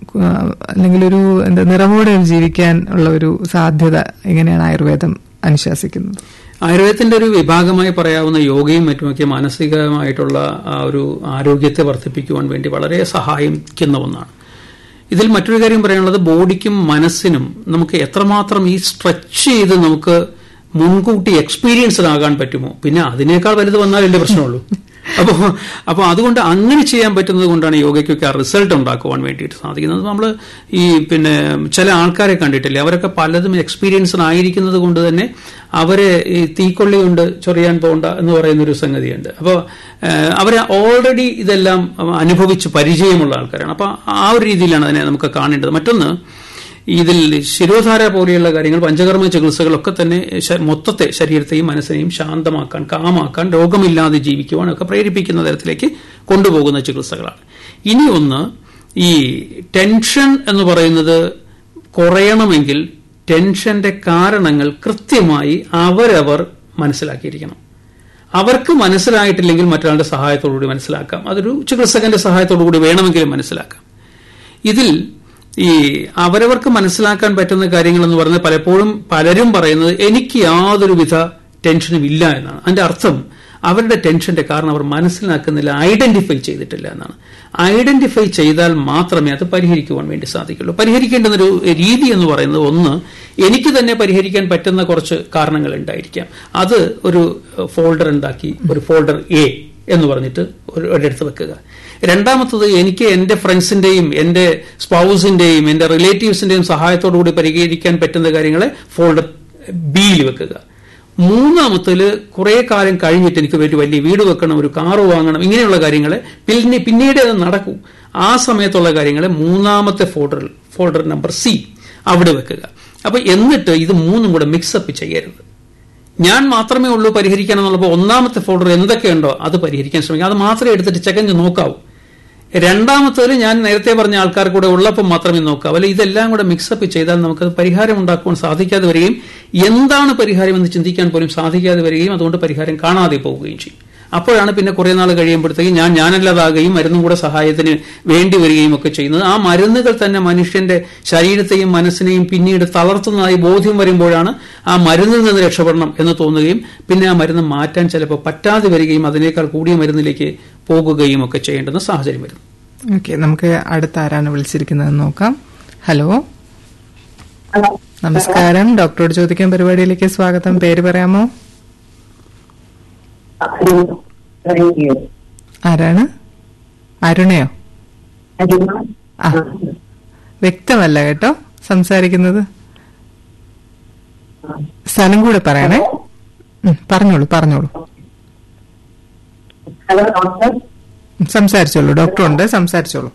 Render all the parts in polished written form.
അല്ലെങ്കിൽ ഒരു നിറവോടെ ജീവിക്കാൻ ഉള്ള ഒരു സാധ്യത എങ്ങനെയാണ് ആയുർവേദം അനുശാസിക്കുന്നത്? ആയുർവേദത്തിന്റെ ഒരു വിഭാഗമായി പറയാവുന്ന യോഗയും മറ്റുമൊക്കെ മാനസികമായിട്ടുള്ള ആ ഒരു ആരോഗ്യത്തെ വർദ്ധിപ്പിക്കുവാൻ വേണ്ടി വളരെ സഹായിക്കുന്ന ഒന്നാണ്. ഇതിൽ മറ്റൊരു കാര്യം പറയാനുള്ളത്, ബോഡിക്കും മനസ്സിനും നമുക്ക് എത്രമാത്രം ഈ സ്ട്രെച്ച് ചെയ്ത് നമുക്ക് മുൻകൂട്ടി എക്സ്പീരിയൻസ്ഡ് ആകാൻ പറ്റുമോ, പിന്നെ അതിനേക്കാൾ വലുത് വന്നാലല്ലേ പ്രശ്നമുള്ളൂ. അപ്പോൾ അതുകൊണ്ട് അങ്ങനെ ചെയ്യാൻ പറ്റുന്നത് കൊണ്ടാണ് യോഗയ്ക്കൊക്കെ ആ റിസൾട്ട് ഉണ്ടാക്കുവാൻ വേണ്ടിയിട്ട് സാധിക്കുന്നത്. നമ്മൾ ഈ ചില ആൾക്കാരെ കണ്ടിട്ടില്ലേ, അവരൊക്കെ പലതും എക്സ്പീരിയൻസ്ഡ് ആയിരിക്കുന്നത് കൊണ്ട് തന്നെ അവരെ ഈ തീക്കൊള്ളി കൊണ്ട് ചൊറിയാൻ പോകണ്ട എന്ന് പറയുന്നൊരു സംഗതിയുണ്ട്. അപ്പോൾ അവരെ ഓൾറെഡി ഇതെല്ലാം അനുഭവിച്ച് പരിചയമുള്ള ആൾക്കാരാണ്. അപ്പോൾ ആ ഒരു രീതിയിലാണ് അതിനെ നമുക്ക് കാണേണ്ടത്. മറ്റൊന്ന്, ഇതിൽ ശിരോധാര പോലെയുള്ള കാര്യങ്ങൾ, പഞ്ചകർമ്മ ചികിത്സകളൊക്കെ തന്നെ മൊത്തത്തെ ശരീരത്തെയും മനസ്സിനെയും ശാന്തമാക്കാൻ, കാമാക്കാൻ, രോഗമില്ലാതെ ജീവിക്കുവാൻ ഒക്കെ പ്രേരിപ്പിക്കുന്ന തരത്തിലേക്ക് കൊണ്ടുപോകുന്ന ചികിത്സകളാണ്. ഇനി ഒന്ന്, ഈ ടെൻഷൻ എന്ന് പറയുന്നത് കുറയണമെങ്കിൽ ടെൻഷന്റെ കാരണങ്ങൾ കൃത്യമായി അവരവർ മനസ്സിലാക്കിയിരിക്കണം. അവർക്ക് മനസ്സിലായിട്ടില്ലെങ്കിൽ മറ്റൊരാളുടെ സഹായത്തോടുകൂടി മനസ്സിലാക്കാം. അതൊരു ചികിത്സകന്റെ സഹായത്തോടുകൂടി വേണമെങ്കിലും മനസ്സിലാക്കാം. ഇതിൽ ഈ അവരവർക്ക് മനസ്സിലാക്കാൻ പറ്റുന്ന കാര്യങ്ങൾ എന്ന് പറയുന്നത് പലപ്പോഴും പലരും പറയുന്നത് എനിക്ക് യാതൊരുവിധ ടെൻഷനും ഇല്ല എന്നാണ്. അതിന്റെ അർത്ഥം അവരുടെ ടെൻഷന്റെ കാരണം അവർ മനസ്സിലാക്കുന്നില്ല, ഐഡന്റിഫൈ ചെയ്തിട്ടില്ല എന്നാണ്. ഐഡന്റിഫൈ ചെയ്താൽ മാത്രമേ അത് പരിഹരിക്കുവാൻ വേണ്ടി സാധിക്കുള്ളൂ. പരിഹരിക്കേണ്ടുന്നൊരു രീതി എന്ന് പറയുന്നത്, ഒന്ന്, എനിക്ക് തന്നെ പരിഹരിക്കാൻ പറ്റുന്ന കുറച്ച് കാരണങ്ങൾ ഉണ്ടായിരിക്കാം. അത് ഒരു ഫോൾഡർ ഉണ്ടാക്കി, ഒരു ഫോൾഡർ എ എന്ന് പറഞ്ഞിട്ട് ഒരിടത്ത് വെക്കുക. രണ്ടാമത്തത്, എനിക്ക് എന്റെ ഫ്രണ്ട്സിന്റെയും എന്റെ സ്പൗസിന്റെയും എന്റെ റിലേറ്റീവ്സിന്റെയും സഹായത്തോടുകൂടി പരിഹരിക്കാൻ പറ്റുന്ന കാര്യങ്ങളെ ഫോൾഡർ ബിയിൽ വെക്കുക. മൂന്നാമത്തേല് കുറെ കാലം കഴിഞ്ഞിട്ട് എനിക്ക് വലിയ വീട് വെക്കണം, ഒരു കാറ് വാങ്ങണം, ഇങ്ങനെയുള്ള കാര്യങ്ങളെ പിന്നീട് അത് നടക്കൂ. ആ സമയത്തുള്ള കാര്യങ്ങളെ മൂന്നാമത്തെ ഫോൾഡർ നമ്പർ സി അവിടെ വെക്കുക. അപ്പൊ എന്നിട്ട് ഇത് മൂന്നും കൂടെ മിക്സപ്പ് ചെയ്യരുത്. ഞാൻ മാത്രമേ ഉള്ളൂ പരിഹരിക്കാൻ എന്നുള്ളപ്പോൾ ഒന്നാമത്തെ ഫോൾഡർ എന്തൊക്കെയുണ്ടോ അത് പരിഹരിക്കാൻ ശ്രമിക്കുക. അത് മാത്രമേ എടുത്തിട്ട് ചെക്കഞ്ഞ് നോക്കാവൂ. രണ്ടാമത്തേത് ഞാൻ നേരത്തെ പറഞ്ഞ ആൾക്കാർ കൂടെ ഉള്ളപ്പോൾ മാത്രമേ നോക്കാവൂ. അല്ലെ ഇതെല്ലാം കൂടെ മിക്സപ്പ് ചെയ്താൽ നമുക്കത് പരിഹാരം ഉണ്ടാക്കുവാൻ സാധിക്കാതെ വരികയും എന്താണ് പരിഹാരം എന്ന് ചിന്തിക്കാൻ പോലും സാധിക്കാതെ വരികയും അതുകൊണ്ട് പരിഹാരം കാണാതെ പോവുകയും ചെയ്യും. അപ്പോഴാണ് പിന്നെ കുറെ നാൾ കഴിയുമ്പോഴത്തേക്കും ഞാനല്ലാതാകുകയും മരുന്നും കൂടെ സഹായത്തിന് വേണ്ടി വരികയും ഒക്കെ ചെയ്യുന്നത്. ആ മരുന്നുകൾ തന്നെ മനുഷ്യന്റെ ശരീരത്തെയും മനസ്സിനെയും പിന്നീട് തളർത്തുന്നതായി ബോധ്യം വരുമ്പോഴാണ് ആ മരുന്നിൽ നിന്ന് രക്ഷപ്പെടണം എന്ന് തോന്നുകയും പിന്നെ ആ മരുന്ന് മാറ്റാൻ ചിലപ്പോൾ പറ്റാതെ വരികയും അതിനേക്കാൾ കൂടിയ മരുന്നിലേക്ക് പോകുകയും ഒക്കെ ചെയ്യേണ്ടുന്ന സാഹചര്യം വരുന്നു. ഓക്കെ, നമുക്ക് അടുത്ത ആരാണ് വിളിച്ചിരിക്കുന്നതെന്ന് നോക്കാം. ഹലോ, നമസ്കാരം. ഡോക്ടറോട് ചോദിക്കാൻ പരിപാടിയിലേക്ക് സ്വാഗതം. പേര് പറയാമോ? ആരാണ്? അരുണയോ? ആ, വ്യക്തമല്ല കേട്ടോ സംസാരിക്കുന്നത്. സ്ഥലം കൂടെ പറയണേ. പറഞ്ഞോളൂ. സംസാരിച്ചോളൂ, ഡോക്ടറുണ്ട്, സംസാരിച്ചോളൂ.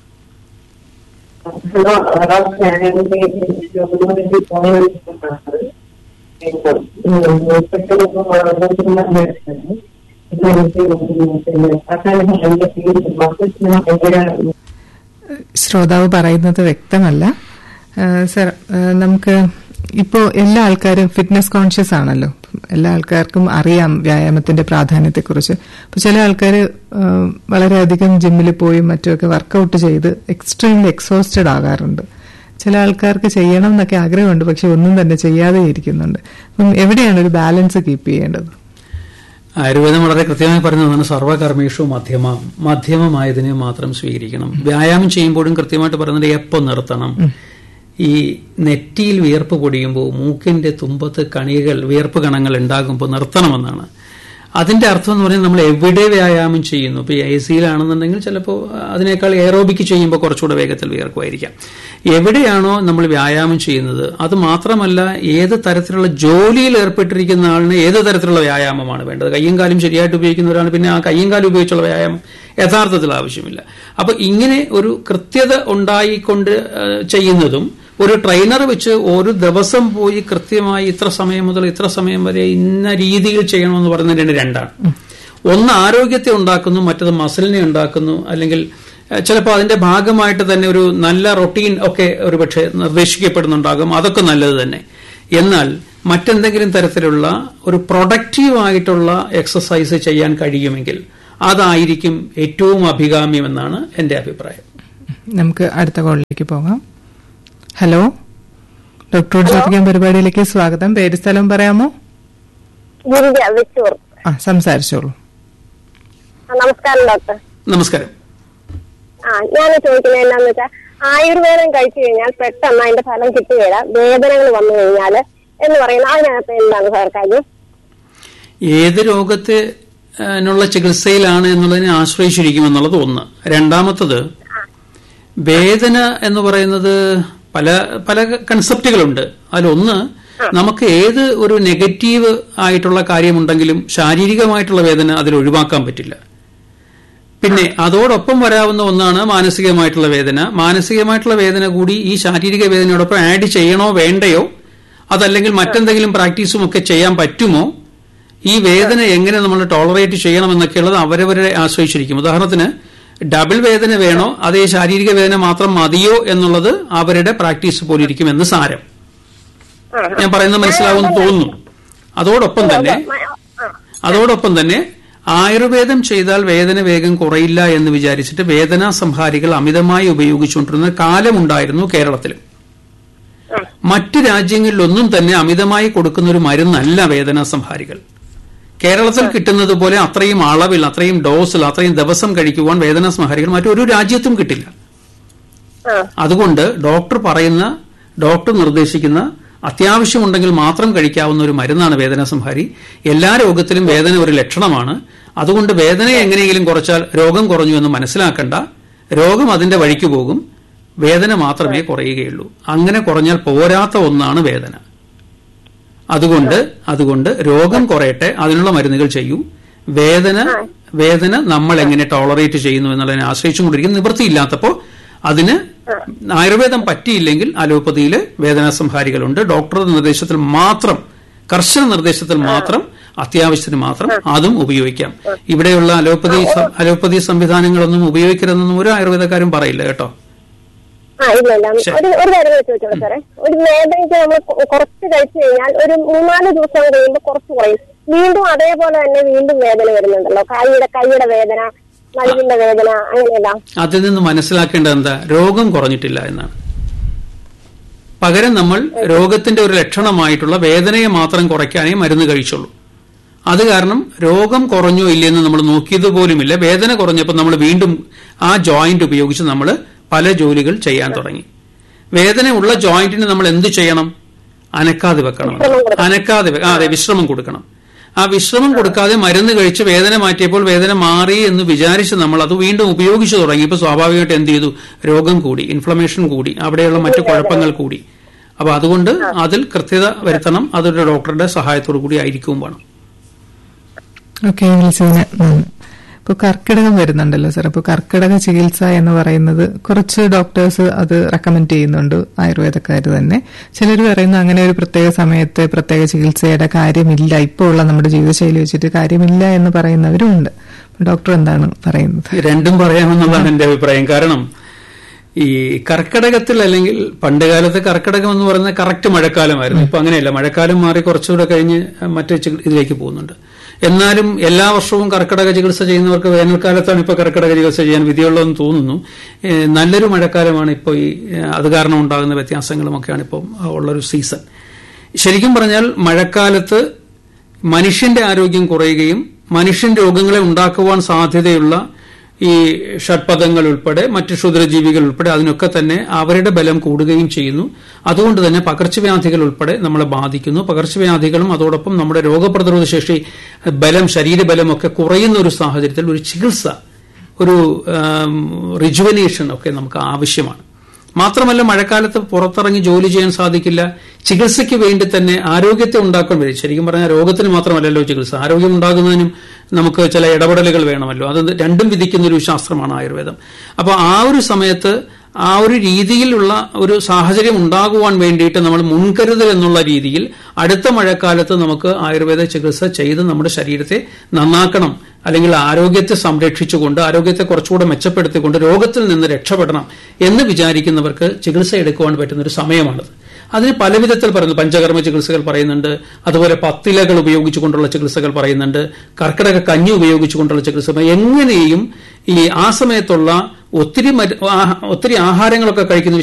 ശ്രോതാവ് പറയുന്നത് വ്യക്തമല്ല. സർ, നമുക്ക് ഇപ്പോ എല്ലാ ആൾക്കാരും ഫിറ്റ്നസ് കോൺഷ്യസ് ആണല്ലോ. എല്ലാ ആൾക്കാർക്കും അറിയാം വ്യായാമത്തിന്റെ പ്രാധാന്യത്തെക്കുറിച്ച്. അപ്പൊ ചില ആൾക്കാർ വളരെയധികം ജിമ്മിൽ പോയി മറ്റുമൊക്കെ വർക്കൗട്ട് ചെയ്ത് എക്സ്ട്രീംലി എക്സോസ്റ്റഡ് ആകാറുണ്ട്. ചില ആൾക്കാർക്ക് ചെയ്യണം എന്നൊക്കെ ആഗ്രഹമുണ്ട്, പക്ഷെ ഒന്നും തന്നെ ചെയ്യാതെ ഇരിക്കുന്നുണ്ട്. അപ്പം എവിടെയാണ് ഒരു ബാലൻസ് കീപ്പ് ചെയ്യേണ്ടത്? ആയുർവേദം വളരെ കൃത്യമായി പറഞ്ഞതാണ്, സർവകർമ്മേഷു മധ്യമമായതിനെ മാത്രം സ്വീകരിക്കണം. വ്യായാമം ചെയ്യുമ്പോഴും കൃത്യമായിട്ട് പറയുന്നത് എപ്പോൾ നിർത്തണം. ഈ നെറ്റിയിൽ വിയർപ്പ് പൊടിയുമ്പോൾ മൂക്കിന്റെ തുമ്പത്ത് വിയർപ്പ് കണങ്ങൾ ഉണ്ടാകുമ്പോൾ നിർത്തണമെന്നാണ്. അതിന്റെ അർത്ഥം എന്ന് പറയുന്നത് നമ്മൾ എവിടെ വ്യായാമം ചെയ്യുന്നു. ഇപ്പോൾ AC-യിലാണെന്നുണ്ടെങ്കിൽ ചിലപ്പോൾ അതിനേക്കാൾ എയറോബിക് ചെയ്യുമ്പോൾ കുറച്ചുകൂടെ വേഗത്തിൽ വിയർക്കുമായിരിക്കാം. എവിടെയാണോ നമ്മൾ വ്യായാമം ചെയ്യുന്നത്, അത് മാത്രമല്ല ഏത് തരത്തിലുള്ള ജോലിയിൽ ഏർപ്പെട്ടിരിക്കുന്ന ആളിന് ഏത് തരത്തിലുള്ള വ്യായാമമാണ് വേണ്ടത്. കയ്യും കാലും ശരിയായിട്ട് ഉപയോഗിക്കുന്നവരാണ്, പിന്നെ ആ കയ്യും കാലും ഉപയോഗിച്ചുള്ള വ്യായാമം യഥാർത്ഥത്തിൽ ആവശ്യമില്ല. അപ്പൊ ഇങ്ങനെ ഒരു കൃത്യത ഉണ്ടായിക്കൊണ്ട് ചെയ്യുന്നതും, ഒരു ട്രെയിനർ വെച്ച് ഒരു ദിവസം പോയി കൃത്യമായി ഇത്ര സമയം മുതൽ ഇത്ര സമയം വരെ ഇന്ന രീതിയിൽ ചെയ്യണമെന്ന് പറയുന്നതിന് രണ്ടാണ്. ഒന്ന് ആരോഗ്യത്തെ ഉണ്ടാക്കുന്നു, മറ്റത് മസിലിനെ ഉണ്ടാക്കുന്നു. അല്ലെങ്കിൽ ചിലപ്പോൾ അതിന്റെ ഭാഗമായിട്ട് തന്നെ ഒരു നല്ല റൊട്ടീൻ ഒക്കെ ഒരുപക്ഷെ നിർദ്ദേശിക്കപ്പെടുന്നുണ്ടാകും, അതൊക്കെ നല്ലത് തന്നെ. എന്നാൽ മറ്റെന്തെങ്കിലും തരത്തിലുള്ള ഒരു പ്രൊഡക്റ്റീവായിട്ടുള്ള എക്സസൈസ് ചെയ്യാൻ കഴിയുമെങ്കിൽ അതായിരിക്കും ഏറ്റവും അഭികാമ്യമെന്നാണ് എന്റെ അഭിപ്രായം. നമുക്ക് അടുത്ത കോളിലേക്ക് പോകാം. ഹലോ, ഡോക്ടറോട് ചോദിക്കാൻ പരിപാടിയിലേക്ക് സ്വാഗതം. പേര് സ്ഥലം പറയാമോ? സംസാരിച്ചോളൂ. നമസ്കാരം ഡോക്ടർ. നമസ്കാരം. ഞാൻ ചോദിക്കുന്നത് എന്താന്ന് വെച്ചാൽ, ആയുർവേദം കഴിച്ചു കഴിഞ്ഞാൽ പെട്ടെന്ന് അതിന്റെ ഫലം കിട്ടുകയില്ല, വേദനകൾ വന്നു കഴിഞ്ഞാൽ എന്ന് പറയുന്നത് അതിനകത്ത് എന്താണ് സാർ കാര്യം? ഏത് രോഗത്തിനുള്ള ചികിത്സയിലാണ് എന്നുള്ളതിനെ ആശ്രയിച്ചിരിക്കും എന്നുള്ളത് ഒന്ന്. രണ്ടാമത്തത്, വേദന എന്ന് പറയുന്നത് പല പല കൺസെപ്റ്റുകളുണ്ട്. അതിലൊന്ന്, നമുക്ക് ഏത് ഒരു നെഗറ്റീവ് ആയിട്ടുള്ള കാര്യമുണ്ടെങ്കിലും ശാരീരികമായിട്ടുള്ള വേദന അതിൽ ഒഴിവാക്കാൻ പറ്റില്ല. പിന്നെ അതോടൊപ്പം വരാവുന്ന ഒന്നാണ് മാനസികമായിട്ടുള്ള വേദന. മാനസികമായിട്ടുള്ള വേദന കൂടി ഈ ശാരീരിക വേദനയോടൊപ്പം ആഡ് ചെയ്യണോ വേണ്ടയോ, അതല്ലെങ്കിൽ മറ്റെന്തെങ്കിലും പ്രാക്ടീസും ഒക്കെ ചെയ്യാൻ പറ്റുമോ, ഈ വേദന എങ്ങനെ നമ്മൾ ടോളറേറ്റ് ചെയ്യണമെന്നൊക്കെയുള്ളത് അവരവരെ ആശ്രയിച്ചിരിക്കും. ഉദാഹരണത്തിന്, ഡബിൾ വേദന വേണോ അതേ ശാരീരിക വേദന മാത്രം മതിയോ എന്നുള്ളത് അവരുടെ പ്രാക്ടീസ് പോലെ ഇരിക്കുമെന്ന് സാരം. ഞാൻ പറയുന്നത് മനസ്സിലാവുമെന്ന് തോന്നുന്നു. അതോടൊപ്പം തന്നെ ആയുർവേദം ചെയ്താൽ വേദന വേഗം കുറയില്ല എന്ന് വിചാരിച്ചിട്ട് വേദനാ സംഹാരികൾ അമിതമായി ഉപയോഗിച്ചുകൊണ്ടിരുന്ന കാലമുണ്ടായിരുന്നു കേരളത്തിൽ. മറ്റു രാജ്യങ്ങളിലൊന്നും തന്നെ അമിതമായി കൊടുക്കുന്ന ഒരു മരുന്നല്ല വേദനാ സംഹാരികൾ. കേരളത്തിൽ കിട്ടുന്നത് പോലെ അത്രയും അളവിൽ, അത്രയും ഡോസിൽ, അത്രയും ദിവസം കഴിക്കുവാൻ വേദനാ സംഹാരികൾ മറ്റൊരു രാജ്യത്തും കിട്ടില്ല. അതുകൊണ്ട് ഡോക്ടർ നിർദ്ദേശിക്കുന്ന അത്യാവശ്യമുണ്ടെങ്കിൽ മാത്രം കഴിക്കാവുന്ന ഒരു മരുന്നാണ് വേദനാ സംഹാരി. എല്ലാ രോഗത്തിലും വേദന ഒരു ലക്ഷണമാണ്. അതുകൊണ്ട് വേദനയെ എങ്ങനെയെങ്കിലും കുറച്ചാൽ രോഗം കുറഞ്ഞു എന്ന് മനസ്സിലാക്കണ്ട. രോഗം അതിന്റെ വഴിക്ക് പോകും, വേദന മാത്രമേ കുറയുകയുള്ളൂ. അങ്ങനെ കുറഞ്ഞാൽ പോരാത്ത ഒന്നാണ് വേദന. അതുകൊണ്ട് രോഗം കുറയട്ടെ, അതിനുള്ള മരുന്നുകൾ ചെയ്യൂ. വേദന നമ്മൾ എങ്ങനെ ടോളറേറ്റ് ചെയ്യുന്നു എന്നുള്ളതിനെ ആശ്രയിച്ചുകൊണ്ടിരിക്കും. നിവൃത്തിയില്ലാത്തപ്പോൾ അതിന് ആയുർവേദം പറ്റിയില്ലെങ്കിൽ അലോപ്പതിയിലെ വേദനാ സംഹാരികളുണ്ട്. ഡോക്ടറുടെ നിർദ്ദേശത്തിൽ മാത്രം, കർശന നിർദ്ദേശത്തിൽ മാത്രം, അത്യാവശ്യത്തിന് മാത്രം അതും ഉപയോഗിക്കാം. ഇവിടെയുള്ള അലോപ്പതി സംവിധാനങ്ങളൊന്നും ഉപയോഗിക്കരുതെന്നൊന്നും ഒരു ആയുർവേദക്കാരും പറയില്ല കേട്ടോ. ഒരു കാര്യം ചോദിച്ചോളൂ സാറേ. ഒരു വേദനയ്ക്ക് നമ്മൾ കുറച്ച് കഴിച്ചു കഴിഞ്ഞാൽ ഒരു 3-4 ദിവസം കഴിയുമ്പോൾ കുറച്ച് കുറയും, വീണ്ടും അതേപോലെ തന്നെ വീണ്ടും വേദന വരുന്നുണ്ടല്ലോ. കൈയുടെ വേദന, നടുവിന്റെ വേദന, അങ്ങനെയല്ല. അതിൽ നിന്ന് മനസ്സിലാക്കേണ്ടത് എന്താ? രോഗം കുറഞ്ഞിട്ടില്ല എന്നാണ്. പകരം നമ്മൾ രോഗത്തിന്റെ ഒരു ലക്ഷണമായിട്ടുള്ള വേദനയെ മാത്രം കുറയ്ക്കാനേ മരുന്ന് കഴിച്ചുള്ളൂ. അത് കാരണം രോഗം കുറഞ്ഞോ ഇല്ലെന്ന് നമ്മൾ നോക്കിയതുപോലുമില്ല. വേദന കുറഞ്ഞപ്പോൾ നമ്മൾ വീണ്ടും ആ ജോയിന്റ് ഉപയോഗിച്ച് നമ്മൾ പല ജോലികൾ ചെയ്യാൻ തുടങ്ങി. വേദന ഉള്ള ജോയിന്റിന് നമ്മൾ എന്ത് ചെയ്യണം? അനക്കാതെ വെക്കണം. വിശ്രമം കൊടുക്കണം. ആ വിശ്രമം കൊടുക്കാതെ മരുന്ന് കഴിച്ച് വേദന മാറ്റിയപ്പോൾ വേദന മാറി എന്ന് വിചാരിച്ച് നമ്മൾ അത് വീണ്ടും ഉപയോഗിച്ചു തുടങ്ങിയപ്പോൾ സ്വാഭാവികമായിട്ട് എന്ത് ചെയ്തു? രോഗം കൂടി, ഇൻഫ്ലമേഷൻ കൂടി, അവിടെയുള്ള മറ്റു കുഴപ്പങ്ങൾ കൂടി. അപ്പൊ അതുകൊണ്ട് അതിൽ കൃത്യത വരുത്തണം. അതൊരു ഡോക്ടറുടെ സഹായത്തോടു കൂടി ആയിരിക്കും വേണം. ഓക്കെ, ഇപ്പോൾ കർക്കിടകം വരുന്നുണ്ടല്ലോ സാർ. അപ്പോൾ കർക്കിടക ചികിത്സ എന്ന് പറയുന്നത് കുറച്ച് ഡോക്ടേഴ്സ് അത് റെക്കമെൻഡ് ചെയ്യുന്നുണ്ട്, ആയുർവേദക്കാർ തന്നെ. ചിലർ പറയുന്നു അങ്ങനെ ഒരു പ്രത്യേക സമയത്ത് പ്രത്യേക ചികിത്സയുടെ കാര്യമില്ല, ഇപ്പോൾ ഉള്ള നമ്മുടെ ജീവിതശൈലി വെച്ചിട്ട് കാര്യമില്ല എന്ന് പറയുന്നവരും ഉണ്ട്. ഡോക്ടർ എന്താണ് പറയുന്നത്? രണ്ടും പറയാമെന്നുള്ളതാണ് എന്റെ അഭിപ്രായം. കാരണം ഈ കർക്കിടകത്തിൽ, അല്ലെങ്കിൽ പണ്ടുകാലത്ത് കർക്കിടകം എന്ന് പറയുന്നത് കറക്റ്റ് മഴക്കാലമായിരുന്നു. ഇപ്പൊ അങ്ങനെയല്ല, മഴക്കാലം മാറി കുറച്ചുകൂടെ കഴിഞ്ഞ് മറ്റു ഇതിലേക്ക് പോകുന്നുണ്ട്. എന്നാലും എല്ലാ വർഷവും കർക്കിടക ചികിത്സ ചെയ്യുന്നവർക്ക് വേനൽക്കാലത്താണ് ഇപ്പോൾ കർക്കിടക ചികിത്സ ചെയ്യാൻ വിധിയുള്ളതെന്ന് തോന്നുന്നു. നല്ലൊരു മഴക്കാലമാണ് ഇപ്പോൾ. അത് കാരണം ഉണ്ടാകുന്ന വ്യത്യാസങ്ങളുമൊക്കെയാണ് ഇപ്പോൾ ഉള്ളൊരു സീസൺ. ശരിക്കും പറഞ്ഞാൽ മഴക്കാലത്ത് മനുഷ്യന്റെ ആരോഗ്യം കുറയുകയും മനുഷ്യൻ രോഗങ്ങളെ ഉണ്ടാക്കുവാൻ സാധ്യതയുള്ള ഈ ഷഡ്പദങ്ങൾ ഉൾപ്പെടെ മറ്റ് ക്ഷുദ്രജീവികൾ ഉൾപ്പെടെ അതിനൊക്കെ തന്നെ അവരുടെ ബലം കൂടുകയും ചെയ്യുന്നു. അതുകൊണ്ട് തന്നെ പകർച്ചവ്യാധികൾ ഉൾപ്പെടെ നമ്മളെ ബാധിക്കുന്നു. പകർച്ചവ്യാധികളും അതോടൊപ്പം നമ്മുടെ രോഗപ്രതിരോധ ശേഷി, ബലം, ശരീരബലമൊക്കെ കുറയുന്ന ഒരു സാഹചര്യത്തിൽ ഒരു ചികിത്സ, ഒരു റിജുവനേഷൻ ഒക്കെ നമുക്ക് ആവശ്യമാണ്. മാത്രമല്ല മഴക്കാലത്ത് പുറത്തിറങ്ങി ജോലി ചെയ്യാൻ സാധിക്കില്ല. ചികിത്സയ്ക്ക് വേണ്ടി തന്നെ ആരോഗ്യത്തെ ഉണ്ടാക്കാൻ വരും. ശരിക്കും പറഞ്ഞാൽ രോഗത്തിന് മാത്രമല്ലല്ലോ ചികിത്സ, ആരോഗ്യം ഉണ്ടാകുന്നതിനും നമുക്ക് ചില ഇടപെടലുകൾ വേണമല്ലോ. അത് രണ്ടും വിധിക്കുന്ന ഒരു ശാസ്ത്രമാണ് ആയുർവേദം. അപ്പോൾ ആ ഒരു സമയത്ത് ആ ഒരു രീതിയിലുള്ള ഒരു സാഹചര്യം ഉണ്ടാകുവാൻ വേണ്ടിയിട്ട് നമ്മൾ മുൻകരുതൽ എന്നുള്ള രീതിയിൽ അടുത്ത മഴക്കാലത്ത് നമുക്ക് ആയുർവേദ ചികിത്സ ചെയ്ത് നമ്മുടെ ശരീരത്തെ നന്നാക്കണം, അല്ലെങ്കിൽ ആരോഗ്യത്തെ സംരക്ഷിച്ചുകൊണ്ട് ആരോഗ്യത്തെ കുറച്ചുകൂടെ മെച്ചപ്പെടുത്തിക്കൊണ്ട് രോഗത്തിൽ നിന്ന് രക്ഷപ്പെടണം എന്ന് വിചാരിക്കുന്നവർക്ക് ചികിത്സ എടുക്കുവാൻ പറ്റുന്ന ഒരു സമയമാണത്. അതിന് പല വിധത്തിൽ പറയുന്നു. പഞ്ചകർമ്മ ചികിത്സകൾ പറയുന്നുണ്ട്, അതുപോലെ പത്തിലകൾ ഉപയോഗിച്ചുകൊണ്ടുള്ള ചികിത്സകൾ പറയുന്നുണ്ട്, കർക്കിടക കഞ്ഞി ഉപയോഗിച്ചുകൊണ്ടുള്ള ചികിത്സ. എങ്ങനെയും ഈ ആ സമയത്തുള്ള ഒത്തിരി ആഹാരങ്ങളൊക്കെ കഴിക്കുന്ന